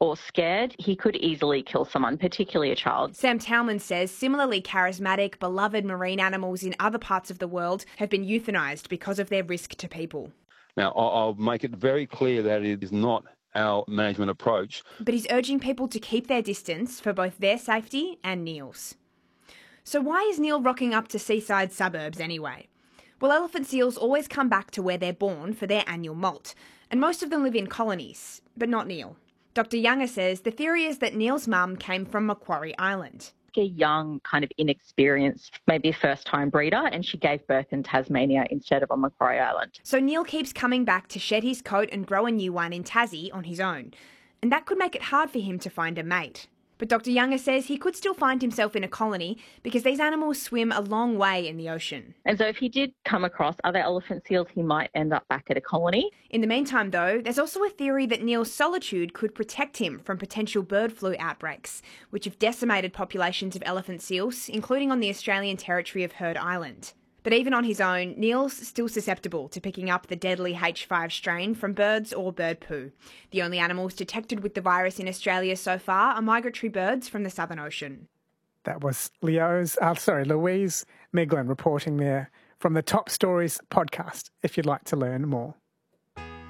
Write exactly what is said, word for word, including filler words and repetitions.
or scared, he could easily kill someone, particularly a child. Sam Towman says similarly charismatic, beloved marine animals in other parts of the world have been euthanised because of their risk to people. Now, I'll make it very clear that it is not our management approach. But he's urging people to keep their distance for both their safety and Neil's. So why is Neil rocking up to seaside suburbs anyway? Well, elephant seals always come back to where they're born for their annual molt, and most of them live in colonies, but not Neil. Doctor Younger says the theory is that Neil's mum came from Macquarie Island. A young, kind of inexperienced, maybe a first-time breeder, and she gave birth in Tasmania instead of on Macquarie Island. So Neil keeps coming back to shed his coat and grow a new one in Tassie on his own, and that could make it hard for him to find a mate. But Doctor Younger says he could still find himself in a colony because these animals swim a long way in the ocean. And so if he did come across other elephant seals, he might end up back at a colony. In the meantime, though, there's also a theory that Neil's solitude could protect him from potential bird flu outbreaks, which have decimated populations of elephant seals, including on the Australian territory of Heard Island. But even on his own, Neil's still susceptible to picking up the deadly H five strain from birds or bird poo. The only animals detected with the virus in Australia so far are migratory birds from the Southern Ocean. That was Leo's, uh, sorry, Louise Miglin reporting there from the Top Stories podcast, if you'd like to learn more.